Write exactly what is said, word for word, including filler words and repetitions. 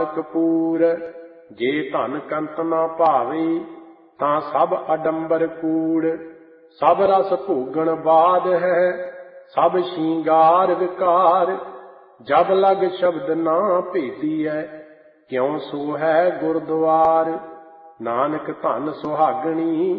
ਕਪੂਰ। ਜੇ ਧਨ ਕੰਤ ਨਾ ਭਾਵੇ ਤਾਂ ਸਭ ਅਡੰਬਰ ਕੂੜ। ਸਭ ਰਸ ਭੋਗਣ ਬਾਦ ਹੈ ਸਭ ਸ਼ਿੰਗਾਰ ਵਿਕਾਰ। ਜਬ ਲਗ ਸ਼ਬਦ ਨਾ ਭੇਦੀਐ ਕਿਉ ਸੋ ਹੈ ਗੁਰਦੁਆਰ। ਨਾਨਕ ਧਨ ਸੁਹਾਗਣੀ